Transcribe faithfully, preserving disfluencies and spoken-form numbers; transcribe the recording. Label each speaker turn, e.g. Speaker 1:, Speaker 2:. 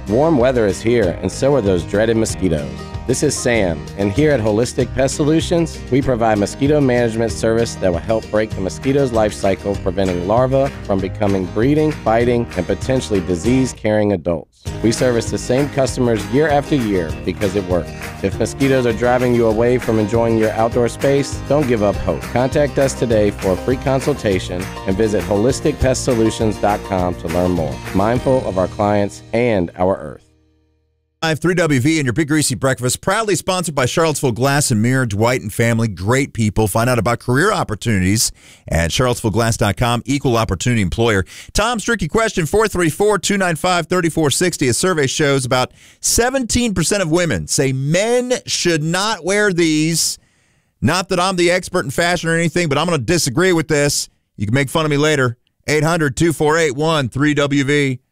Speaker 1: Warm weather is here, and so are those dreaded mosquitoes. This is Sam, and here at Holistic Pest Solutions, we provide mosquito management service that will help break the mosquito's life cycle, preventing larvae from becoming breeding, biting, and potentially disease-carrying adults. We service the same customers year after year because it works. If mosquitoes are driving you away from enjoying your outdoor space, don't give up hope. Contact us today for a free consultation and visit holistic pest solutions dot com to learn more. Mindful of our clients and our earth.
Speaker 2: three W V and your Big Greasy Breakfast, proudly sponsored by Charlottesville Glass and Mirror, Dwight and family. Great people. Find out about career opportunities at charlottesville glass dot com. Equal opportunity employer. Tom's tricky question, four three four, two nine five, three four six zero. A survey shows about seventeen percent of women say men should not wear these. Not that I'm the expert in fashion or anything, but I'm going to disagree with this. You can make fun of me later. eight hundred, two four eight, one three W V.